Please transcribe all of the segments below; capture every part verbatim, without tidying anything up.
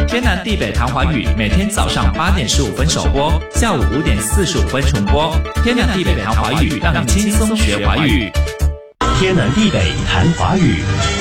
天南地北谈华语，每天早上八点十五分首播，下午五点四十五分重播。天南地北谈华语，让你轻松学华语。 天南地北谈华语。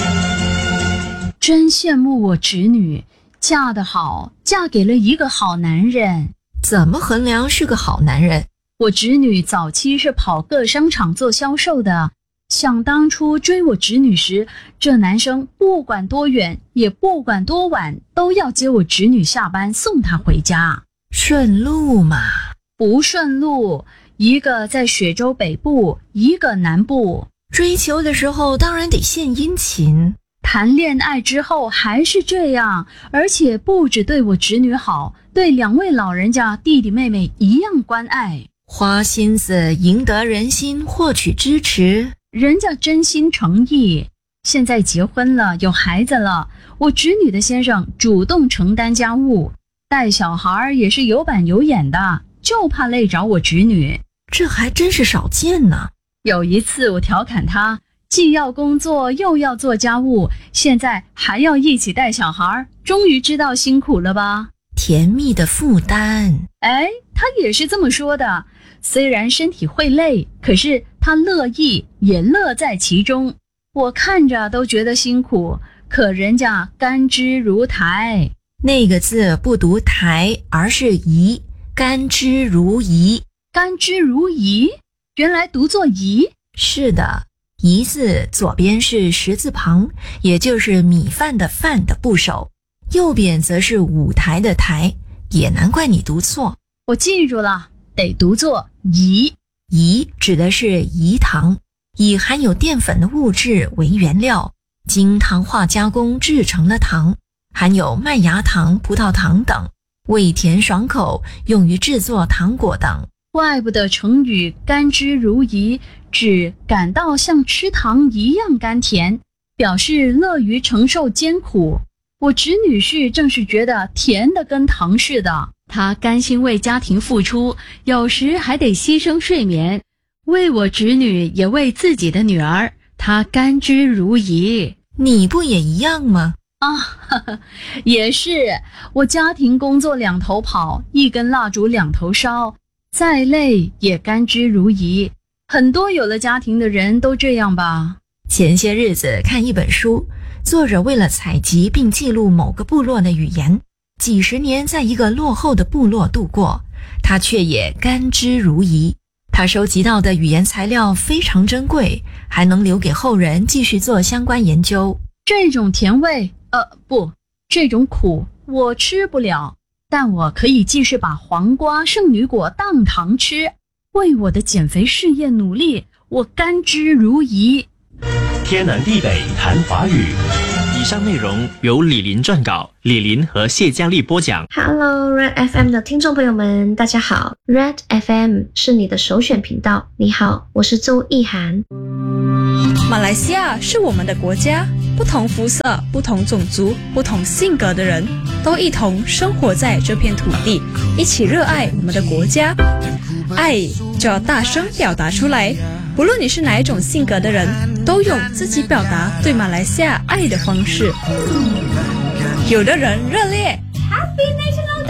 真羡慕我侄女，嫁得好，嫁给了一个好男人。 怎么衡量是个好男人？ 我侄女早期是跑各商场做销售的，想当初追我侄女时，这男生不管多远，也不管多晚，都要接我侄女下班送她回家。 顺路嘛？ 不顺路，一个在雪州北部，一个南部。 追求的时候当然得献殷勤， 谈恋爱之后还是这样，而且不只对我侄女好，对两位老人家弟弟妹妹一样关爱， 花心思赢得人心，获取支持， 人家真心诚意。现在结婚了，有孩子了，我侄女的先生主动承担家务，带小孩也是有板有眼的，就怕累着我侄女。 这还真是少见呢。 有一次我调侃他，既要工作又要做家务，现在还要一起带小孩，终于知道辛苦了吧？ 甜蜜的负担。 哎，他也是这么说的，虽然身体会累，可是他乐意，也乐在其中。我看着都觉得辛苦，可人家甘之如饴。 那个字不读台，而是饴，甘之如饴。 甘之如饴，原来读作饴。 是的，饴字左边是石字旁，也就是米饭的饭的部首，右边则是舞台的台，也难怪你读错。 我记住了，得读作饴。 饴指的是饴糖，以含有淀粉的物质为原料，经糖化加工制成的糖，含有麦芽糖、葡萄糖等，味甜爽口，用于制作糖果等。 怪不得成语甘之如饴指感到像吃糖一样甘甜，表示乐于承受艰苦。我侄女婿正是觉得甜的跟糖似的，他甘心为家庭付出，有时还得牺牲睡眠，为我侄女也为自己的女儿，他甘之如饴。 你不也一样吗？ 啊，呵呵，也是，我家庭工作两头跑，一根蜡烛两头烧，再累也甘之如饴。很多有了家庭的人都这样吧。 前些日子看一本书，作者为了采集并记录某个部落的语言，几十年在一个落后的部落度过，他却也甘之如饴。他收集到的语言材料非常珍贵，还能留给后人继续做相关研究。 这种甜味，呃，不，这种苦我吃不了，但我可以继续把黄瓜、圣女果当糖吃，为我的减肥事业努力，我甘之如饴。 天南地北谈华语。 以上内容由李林撰稿，李林和谢佳丽播讲。 Hello Red F M 的听众朋友们，大家好。Red F M 是你的首选频道。你好，我是周意涵。 马来西亚是我们的国家，不同肤色、不同种族、不同性格的人都一同生活在这片土地，一起热爱我们的国家。爱就要大声表达出来，不论你是哪一种性格的人，都用自己表达对马来西亚爱的方式。有的人热烈 Happy National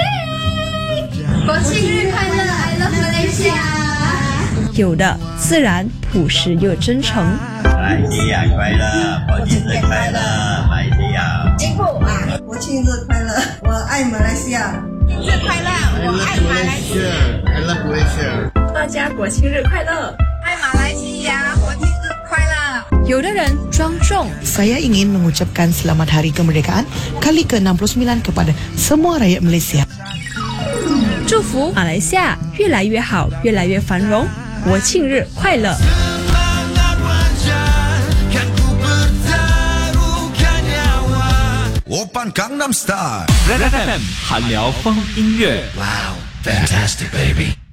Day， 国庆日快乐 I love Malaysia。 有的自然朴实又真诚， 马来西亚快乐，国庆日快乐，马来西亚进步啊！ 国庆日快乐，我爱马来西亚。 日快乐，我爱马来西亚。 I love Malaysia。 大家国庆日快乐， 爱马来西亚，国庆日快乐。 有的人庄重 Saya ingin mengucapkan selamat hari kemerdekaan kali ke enam puluh sembilan kepada semua rakyat Malaysia。 祝福马来西亚越来越好，越来越繁荣，国庆日快乐。 Open Gangnam Style。 Red F M 韩聊风音乐。 Wow, fantastic baby。